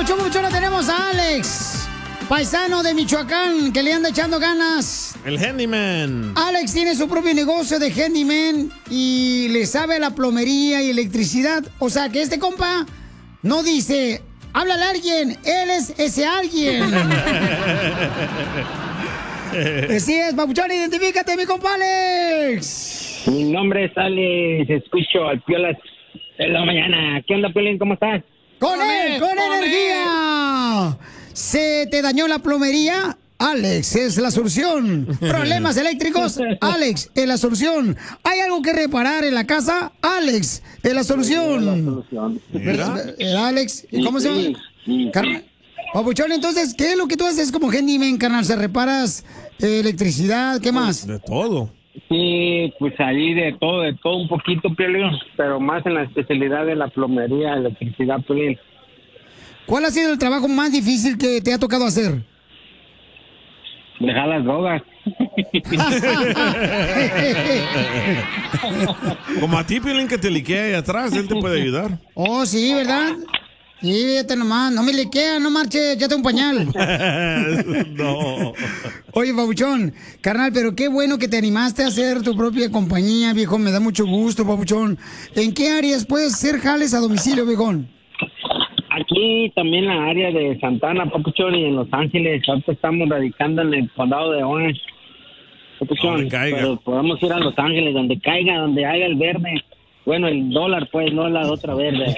Papuchón, tenemos a Alex, paisano de Michoacán, que le anda echando ganas. El handyman. Alex tiene su propio negocio de handyman y le sabe a la plomería y electricidad. O sea, que este compa no dice, háblale a alguien, él es ese alguien. Así es, Papuchón, identifícate, mi compa Alex. Mi nombre es Alex, escucho al Piolas en la mañana. ¿Qué onda, Piolín? ¿Cómo estás? ¡Con energía! ¿Se te dañó la plomería? Alex es la solución. ¿Problemas eléctricos? Alex es la solución. ¿Hay algo que reparar en la casa? Alex es la solución. Alex, ¿cómo se llama? Papuchón, entonces, ¿qué es lo que tú haces como handyman, carnal? ¿Se reparas electricidad? ¿Qué más? De todo. Sí, pues ahí de todo un poquito, Piolín, pero más en la especialidad de la plomería, electricidad, Piolín. ¿Cuál ha sido el trabajo más difícil que te ha tocado hacer? Dejar las drogas. Como a ti, Piolín, que te liquea ahí atrás, él te puede ayudar. Oh, sí, ¿verdad? Sí, fíjate nomás, no me liquea, no marche, ya tengo un pañal. No. Oye, Papuchón, carnal, pero qué bueno que te animaste a hacer tu propia compañía, viejo, me da mucho gusto, Papuchón. ¿En qué áreas puedes hacer jales a domicilio, viejón? Aquí también en la área de Santana, Papuchón, y en Los Ángeles. Ahorita estamos radicando en el condado de Orange, Papuchón. Pero podemos ir a Los Ángeles, donde caiga, donde haya el verde. Bueno, el dólar, pues, no la otra verde.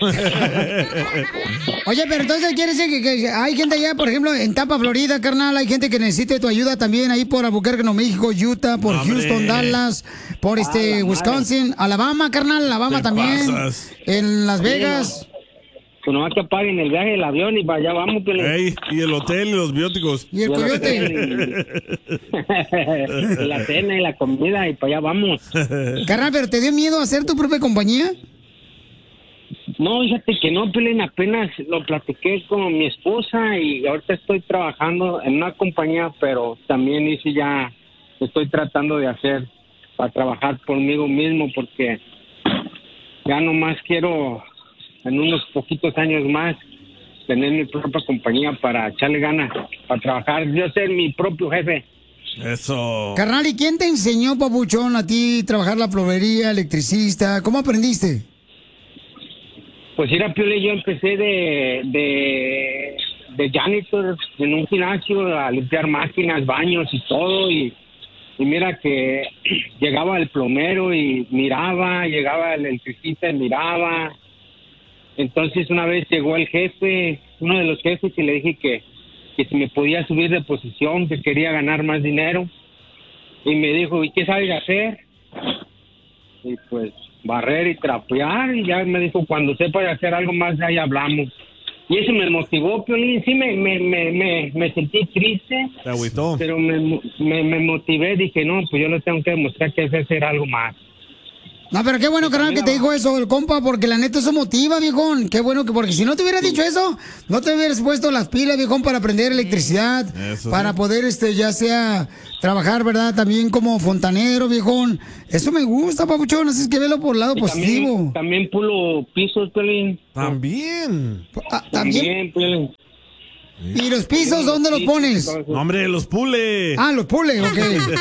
Oye, pero entonces quiere decir que hay gente allá, por ejemplo, en Tampa, Florida, carnal, hay gente que necesite tu ayuda también ahí por Albuquerque, Nuevo México, Utah, por Houston, Dallas, por Wisconsin, Alabama, carnal, Alabama también, en Las Vegas. Pues nomás que paguen el viaje del avión y para allá vamos, pues. Ey, y el hotel y los bióticos. Y el coyote. La cena y la comida y para allá vamos. Carnal, ¿pero te dio miedo hacer tu propia compañía? No, fíjate que no, Pelín, apenas lo platiqué con mi esposa y ahorita estoy trabajando en una compañía, pero también estoy tratando de hacer para trabajar conmigo mismo porque ya nomás quiero en unos poquitos años más tener mi propia compañía para echarle ganas, para trabajar, yo ser mi propio jefe. Eso. Carnal, ¿y quién te enseñó, Papuchón, a ti trabajar la plomería, electricista? ¿Cómo aprendiste? Pues era Piolín, yo empecé de janitor en un gimnasio a limpiar máquinas, baños y todo, y mira que llegaba el plomero y miraba, llegaba el electricista y miraba. Entonces una vez llegó el jefe, uno de los jefes, y le dije que si me podía subir de posición, que quería ganar más dinero. Y me dijo, ¿y qué sabes hacer? Y pues barrer y trapear, y ya me dijo, cuando sepas hacer algo más, ahí hablamos. Y eso me motivó, Piolín. Sí me sentí triste. Te agüitó. Pero me motivé, dije, no, pues yo le tengo que demostrar que sé hacer algo más. No, pero qué bueno, carnal, que te dijo eso el compa, porque la neta eso motiva, viejón. Qué bueno que, porque si no te hubiera dicho eso, no te hubieras puesto las pilas, viejón, para aprender electricidad, eso para sí. poder, ya sea, trabajar, ¿verdad? También como fontanero, viejón. Eso me gusta, Papuchón, así es que velo por el lado positivo. También pulo pisos, Piolín. También. ¿También? Piolín. ¿Y los pisos dónde los pones? No, hombre, los pule. Ah, los pule, ok.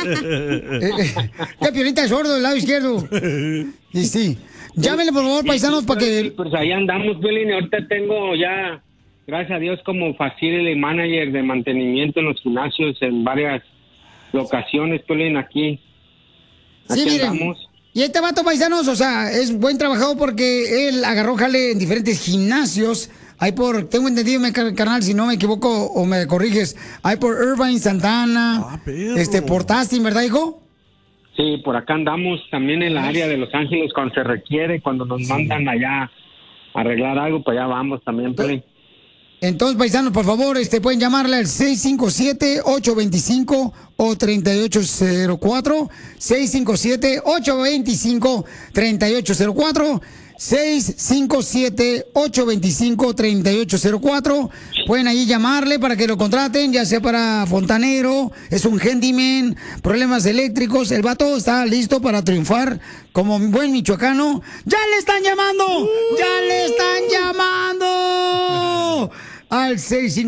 ¿Qué Piolín está sordo del lado izquierdo? Y sí. Llámenle, por favor, paisanos, para que... Pues ahí andamos, Piolín. Ahorita tengo ya, gracias a Dios, como facility manager de mantenimiento en los gimnasios en varias locaciones, Piolín, aquí. Sí, miren. Andamos. Y este vato, paisanos, o sea, es buen trabajador porque él agarró jale en diferentes gimnasios. Hay tengo entendido, carnal, si no me equivoco o me corriges, hay por Irvine, Santana, por Tustin, ¿verdad, hijo? Sí, por acá andamos también en la área de Los Ángeles cuando se requiere, cuando nos mandan allá a arreglar algo, pues allá vamos también, Piolín. Entonces, paisanos, por favor, pueden llamarle al 657-825 o 3804, 657-825-3804, 657-825-3804. Pueden ahí llamarle para que lo contraten, ya sea para fontanero, es un handyman, problemas eléctricos. El vato está listo para triunfar como buen michoacano. ¡Ya le están llamando! ¡Ya le están llamando! al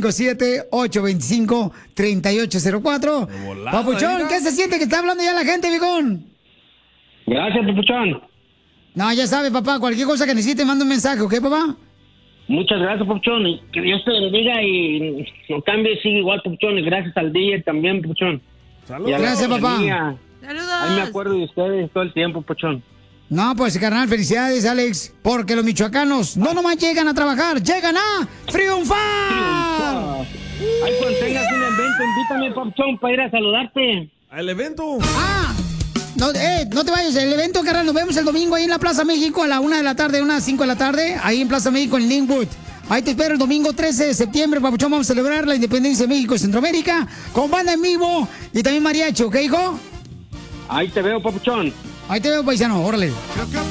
657-825-3804. Papuchón, ¿qué se siente que está hablando ya la gente, viejón? Gracias, Papuchón. No, ya sabe, papá, cualquier cosa que necesite, manda un mensaje, ¿ok, papá? Muchas gracias, Papuchón. Y que Dios te bendiga y no cambie, sigue igual, Papuchón. Y gracias al DJ también, Papuchón. Saludos. Gracias, papá. ¡Saludos! Ahí me acuerdo de ustedes todo el tiempo, Papuchón. No, pues, carnal, felicidades, Alex, porque los michoacanos no nomás llegan a trabajar, llegan a triunfar. Ahí cuando tengas un evento, invítame, Papuchón, para ir a saludarte. ¿Al evento? No te vayas, el evento, carnal, nos vemos el domingo ahí en la Plaza México a la 1 de la tarde, 1 a 5 de la tarde, ahí en Plaza México en Linwood. Ahí te espero el domingo 13 de septiembre, Papuchón, vamos a celebrar la independencia de México y Centroamérica con banda en vivo y también mariachi, ¿ok, hijo? Ahí te veo, Papuchón. Ahí te veo, paisano, órale.